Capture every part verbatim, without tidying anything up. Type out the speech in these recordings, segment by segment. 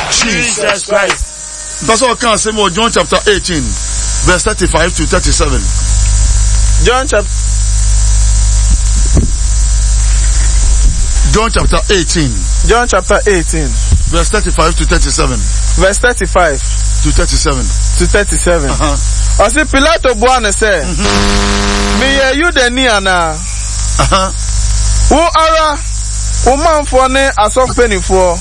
Jesus Christ. That's all I can say more. John chapter eighteen, verse thirty-five to thirty-seven. John chapter John chapter eighteen. John chapter eighteen. Verse thirty-five to thirty-seven. Verse thirty-five to thirty-seven. To thirty-seven. Uh-huh. I say Pilato buane say, me ye you the ni ana. Uh-huh. Wo ara, wo manfo ne asofpenifo.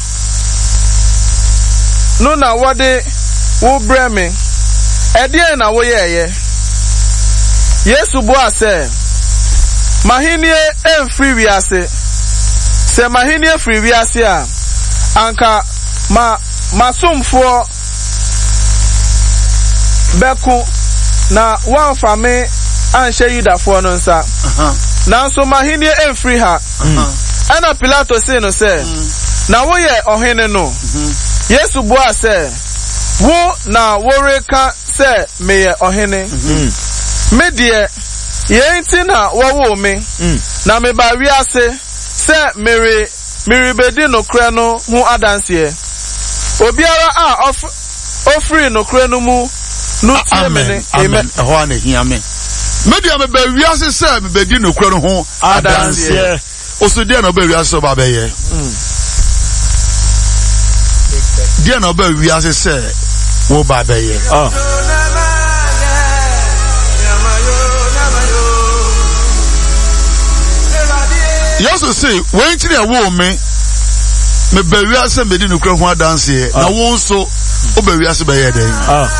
No na wade wo bre me. E de na wo ye ye. Yesu bua say, mahinie emfri wiase. Se mahinie free wiase a anka ma masomfo beku na wanfa me anhye yudafo no nsa nanso mahinie emfri ha ana Pilato say no say na wo ye ohene no Yesu bua say wo na woreka say me ye ohene me de ye nti na wo wo me na me ba wiase se mere mere bedi no kra no hu adanse obiara a of ofri no kra no mu no tie me ne amen ho ana hia me media me ba wiase se me bedi no kra no hu adanse oso dia no ba wiase ba be ye dia no ba wiase se wo ba be ye ah Yesu say, when you are me, me be we ase me di no kra hu adanse na won so o be we ase be ye den.